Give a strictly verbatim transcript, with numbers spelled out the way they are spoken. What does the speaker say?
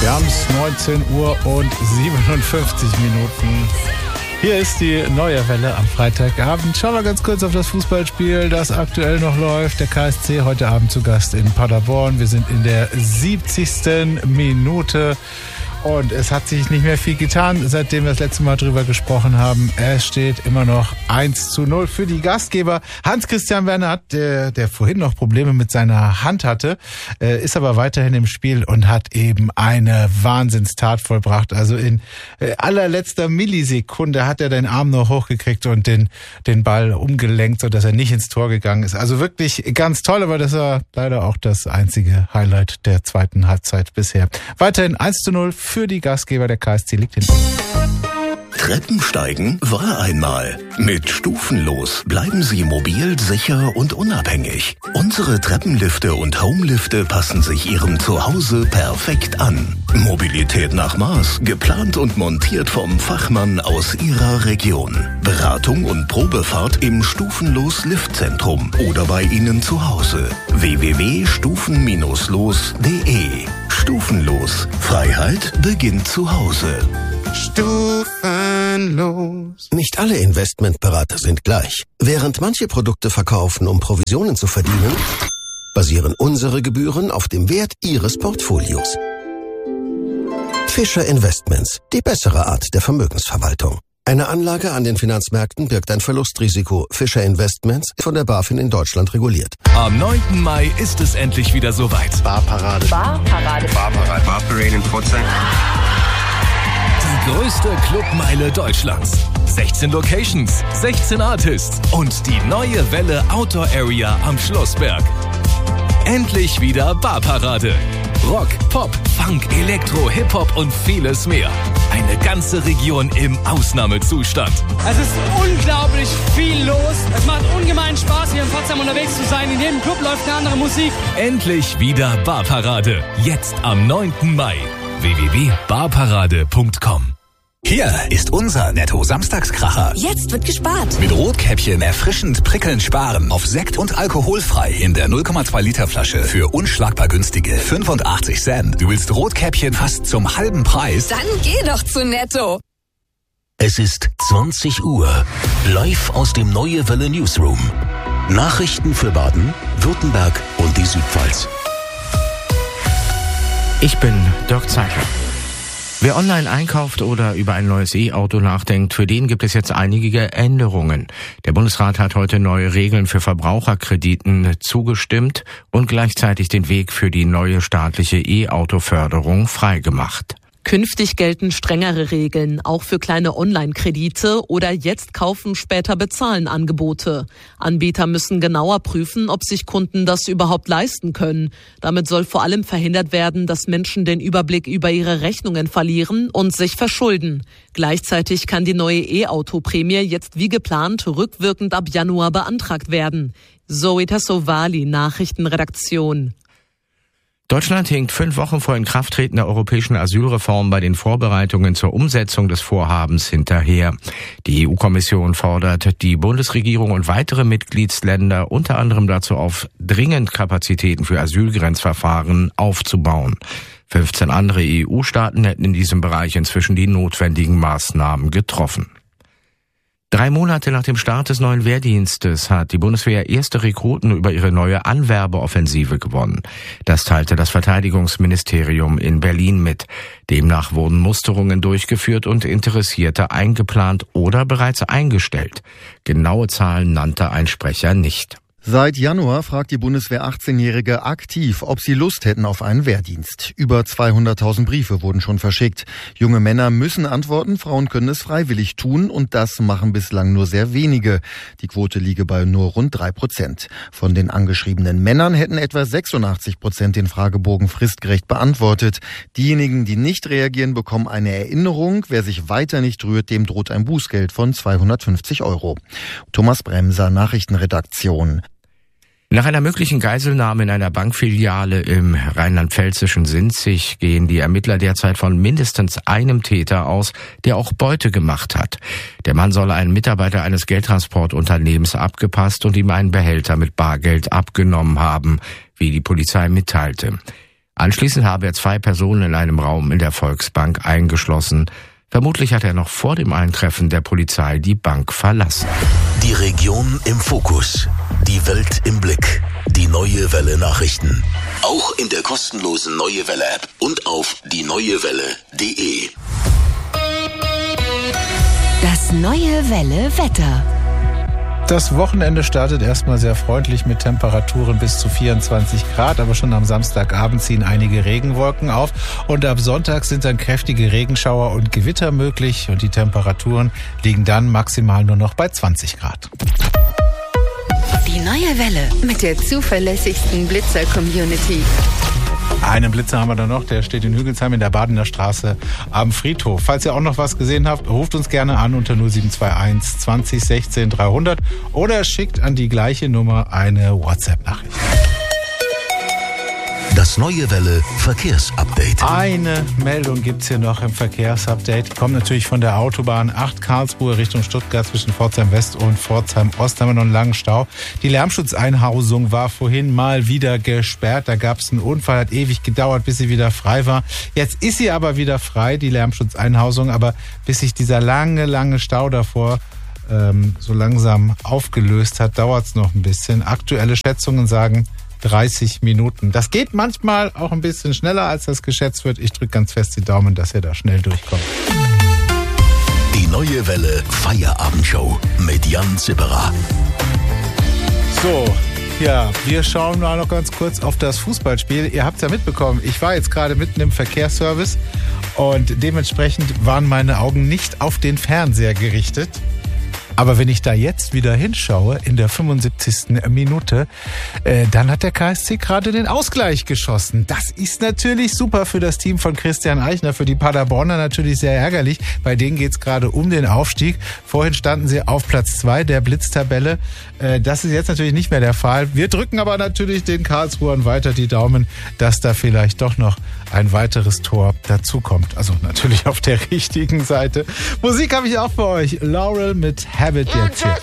Wir haben es neunzehn Uhr und siebenundfünfzig Minuten. Hier ist die neue Welle am Freitagabend. Schauen wir ganz kurz auf das Fußballspiel, das aktuell noch läuft. Der K S C heute Abend zu Gast in Paderborn. Wir sind in der siebzigsten Minute. Und es hat sich nicht mehr viel getan, seitdem wir das letzte Mal drüber gesprochen haben. Es steht immer noch eins zu null für die Gastgeber. Hans-Christian Wernert, der, der vorhin noch Probleme mit seiner Hand hatte, äh, ist aber weiterhin im Spiel und hat eben eine Wahnsinnstat vollbracht. Also in äh, allerletzter Millisekunde hat er den Arm noch hochgekriegt und den, den Ball umgelenkt, sodass er nicht ins Tor gegangen ist. Also wirklich ganz toll, aber das war leider auch das einzige Highlight der zweiten Halbzeit bisher. Weiterhin eins zu null für die Gastgeber. Der K S C liegt hinten. Treppensteigen war einmal. Mit Stufenlos bleiben Sie mobil, sicher und unabhängig. Unsere Treppenlifte und Homelifte passen sich Ihrem Zuhause perfekt an. Mobilität nach Maß, geplant und montiert vom Fachmann aus Ihrer Region. Beratung und Probefahrt im Stufenlos Liftzentrum oder bei Ihnen zu Hause. w w w punkt stufen los punkt de. Stufenlos. Freiheit beginnt zu Hause. Stufenlos. Nicht alle Investmentberater sind gleich. Während manche Produkte verkaufen, um Provisionen zu verdienen, basieren unsere Gebühren auf dem Wert Ihres Portfolios. Fischer Investments, die bessere Art der Vermögensverwaltung. Eine Anlage an den Finanzmärkten birgt ein Verlustrisiko. Fischer Investments ist von der BaFin in Deutschland reguliert. Am neunten Mai ist es endlich wieder soweit. Barparade. Barparade. Barparade. Barparade in Pforzheim. Die größte Clubmeile Deutschlands. sechzehn Locations, sechzehn Artists und die neue Welle Outdoor Area am Schlossberg. Endlich wieder Barparade. Rock, Pop, Funk, Elektro, Hip-Hop und vieles mehr. Eine ganze Region im Ausnahmezustand. Es ist unglaublich viel los. Es macht ungemein Spaß, hier in Pforzheim unterwegs zu sein. In jedem Club läuft eine andere Musik. Endlich wieder Barparade. Jetzt am neunten Mai. w w w punkt barparade punkt com. Hier ist unser Netto-Samstagskracher. Jetzt wird gespart. Mit Rotkäppchen erfrischend prickelnd sparen. Auf Sekt und alkoholfrei in der null Komma zwei Liter Flasche für unschlagbar günstige fünfundachtzig Cent. Du willst Rotkäppchen fast zum halben Preis? Dann geh doch zu Netto. Es ist zwanzig Uhr. Live aus dem Neue Welle Newsroom. Nachrichten für Baden, Württemberg und die Südpfalz. Ich bin Dirk Zeitler. Wer online einkauft oder über ein neues E-Auto nachdenkt, für den gibt es jetzt einige Änderungen. Der Bundesrat hat heute neue Regeln für Verbraucherkrediten zugestimmt und gleichzeitig den Weg für die neue staatliche E-Auto-Förderung freigemacht. Künftig gelten strengere Regeln, auch für kleine Online-Kredite oder jetzt kaufen, später bezahlen Angebote. Anbieter müssen genauer prüfen, ob sich Kunden das überhaupt leisten können. Damit soll vor allem verhindert werden, dass Menschen den Überblick über ihre Rechnungen verlieren und sich verschulden. Gleichzeitig kann die neue E-Auto-Prämie jetzt wie geplant rückwirkend ab Januar beantragt werden. Zoe Tassovali, Nachrichtenredaktion. Deutschland hinkt fünf Wochen vor Inkrafttreten der europäischen Asylreform bei den Vorbereitungen zur Umsetzung des Vorhabens hinterher. Die E U-Kommission fordert die Bundesregierung und weitere Mitgliedsländer unter anderem dazu auf, dringend Kapazitäten für Asylgrenzverfahren aufzubauen. fünfzehn andere E U-Staaten hätten in diesem Bereich inzwischen die notwendigen Maßnahmen getroffen. Drei Monate nach dem Start des neuen Wehrdienstes hat die Bundeswehr erste Rekruten über ihre neue Anwerbeoffensive gewonnen. Das teilte das Verteidigungsministerium in Berlin mit. Demnach wurden Musterungen durchgeführt und Interessierte eingeplant oder bereits eingestellt. Genaue Zahlen nannte ein Sprecher nicht. Seit Januar fragt die Bundeswehr achtzehnjährige aktiv, ob sie Lust hätten auf einen Wehrdienst. Über zweihunderttausend Briefe wurden schon verschickt. Junge Männer müssen antworten, Frauen können es freiwillig tun und das machen bislang nur sehr wenige. Die Quote liege bei nur rund drei Prozent. Von den angeschriebenen Männern hätten etwa sechsundachtzig Prozent den Fragebogen fristgerecht beantwortet. Diejenigen, die nicht reagieren, bekommen eine Erinnerung. Wer sich weiter nicht rührt, dem droht ein Bußgeld von zweihundertfünfzig Euro. Thomas Bremser, Nachrichtenredaktion. Nach einer möglichen Geiselnahme in einer Bankfiliale im rheinland-pfälzischen Sinzig gehen die Ermittler derzeit von mindestens einem Täter aus, der auch Beute gemacht hat. Der Mann soll einen Mitarbeiter eines Geldtransportunternehmens abgepasst und ihm einen Behälter mit Bargeld abgenommen haben, wie die Polizei mitteilte. Anschließend habe er zwei Personen in einem Raum in der Volksbank eingeschlossen. Vermutlich hat er noch vor dem Eintreffen der Polizei die Bank verlassen. Die Region im Fokus. Die Welt im Blick. Die Neue Welle Nachrichten. Auch in der kostenlosen Neue Welle App und auf die neue welle punkt de. Das Neue Welle Wetter. Das Wochenende startet erstmal sehr freundlich mit Temperaturen bis zu vierundzwanzig Grad, aber schon am Samstagabend ziehen einige Regenwolken auf und ab Sonntag sind dann kräftige Regenschauer und Gewitter möglich und die Temperaturen liegen dann maximal nur noch bei zwanzig Grad. Die Neue Welle mit der zuverlässigsten Blitzer-Community. Einen Blitzer haben wir da noch, der steht in Hügelsheim in der Badener Straße am Friedhof. Falls ihr auch noch was gesehen habt, ruft uns gerne an unter null sieben zwei eins zwanzig sechzehn dreihundert oder schickt an die gleiche Nummer eine WhatsApp-Nachricht. Das Neue Welle Verkehrsupdate. Eine Meldung gibt's hier noch im Verkehrsupdate. Kommt natürlich von der Autobahn acht Karlsruhe Richtung Stuttgart zwischen Pforzheim West und Pforzheim Ost. Haben wir noch einen langen Stau. Die Lärmschutzeinhausung war vorhin mal wieder gesperrt. Da gab's einen Unfall, hat ewig gedauert, bis sie wieder frei war. Jetzt ist sie aber wieder frei, die Lärmschutzeinhausung. Aber bis sich dieser lange, lange Stau davor ähm, so langsam aufgelöst hat, dauert's noch ein bisschen. Aktuelle Schätzungen sagen dreißig Minuten. Das geht manchmal auch ein bisschen schneller, als das geschätzt wird. Ich drücke ganz fest die Daumen, dass ihr da schnell durchkommt. Die Neue Welle Feierabendshow mit Jan Zipperer. So, ja, wir schauen mal noch ganz kurz auf das Fußballspiel. Ihr habt es ja mitbekommen, ich war jetzt gerade mitten im Verkehrsservice und dementsprechend waren meine Augen nicht auf den Fernseher gerichtet. Aber wenn ich da jetzt wieder hinschaue, in der fünfundsiebzigsten Minute, äh, dann hat der K S C gerade den Ausgleich geschossen. Das ist natürlich super für das Team von Christian Eichner, für die Paderborner natürlich sehr ärgerlich. Bei denen geht's gerade um den Aufstieg. Vorhin standen sie auf Platz zwei der Blitztabelle. Äh, das ist jetzt natürlich nicht mehr der Fall. Wir drücken aber natürlich den Karlsruhern weiter die Daumen, dass da vielleicht doch noch ein weiteres Tor dazukommt. Also natürlich auf der richtigen Seite. Musik habe ich auch für euch. Laurel mit Habit jetzt hier.